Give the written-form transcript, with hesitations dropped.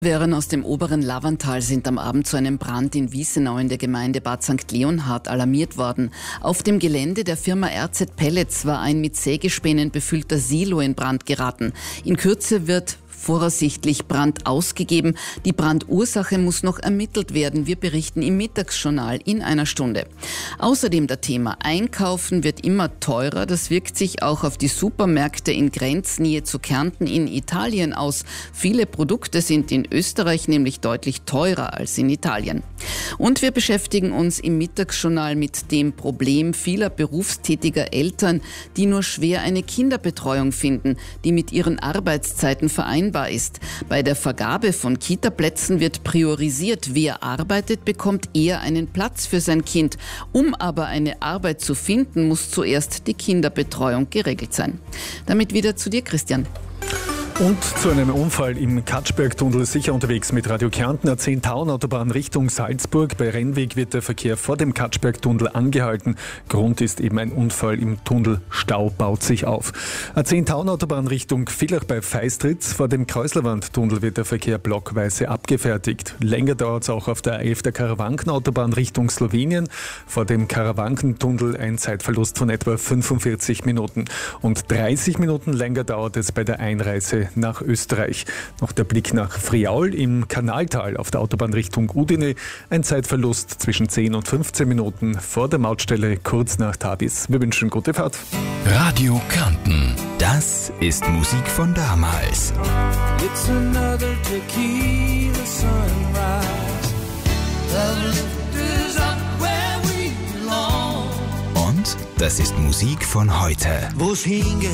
Feuerwehren aus dem oberen Laverntal sind am Abend zu einem Brand in Wiesenau in der Gemeinde Bad St. Leonhard alarmiert worden. Auf dem Gelände der Firma RZ Pellets war ein mit Sägespänen befüllter Silo in Brand geraten. In Kürze wird voraussichtlich Brand ausgegeben. Die Brandursache muss noch ermittelt werden. Wir berichten im Mittagsjournal in einer Stunde. Außerdem das Thema Einkaufen wird immer teurer. Das wirkt sich auch auf die Supermärkte in Grenznähe zu Kärnten in Italien aus. Viele Produkte sind in Österreich nämlich deutlich teurer als in Italien. Und wir beschäftigen uns im Mittagsjournal mit dem Problem vieler berufstätiger Eltern, die nur schwer eine Kinderbetreuung finden, die mit ihren Arbeitszeiten vereinbar ist. Bei der Vergabe von Kitaplätzen wird priorisiert. Wer arbeitet, bekommt eher einen Platz für sein Kind. Um aber eine Arbeit zu finden, muss zuerst die Kinderbetreuung geregelt sein. Damit wieder zu dir, Christian. Und zu einem Unfall im Katschbergtunnel, sicher unterwegs mit Radio Kärnten, A10 Tauern-Autobahn Richtung Salzburg. Bei Rennweg wird der Verkehr vor dem Katschbergtunnel angehalten. Grund ist eben ein Unfall im Tunnel. Stau baut sich auf. A10 Tauern-Autobahn Richtung Villach bei Feistritz. Vor dem Kreuzlerwand-Tunnel wird der Verkehr blockweise abgefertigt. Länger dauert es auch auf der A11 der Karawanken-Autobahn Richtung Slowenien. Vor dem Karawanken-Tunnel ein Zeitverlust von etwa 45 Minuten. Und 30 Minuten länger dauert es bei der Einreise nach Österreich. Noch der Blick nach Friaul im Kanaltal auf der Autobahn Richtung Udine. Ein Zeitverlust zwischen 10 und 15 Minuten vor der Mautstelle kurz nach Tadis. Wir wünschen gute Fahrt. Radio Kärnten, das ist Musik von damals. It's another tequila sunrise. Love is up where we belong. Und das ist Musik von heute. Wo's hingeht.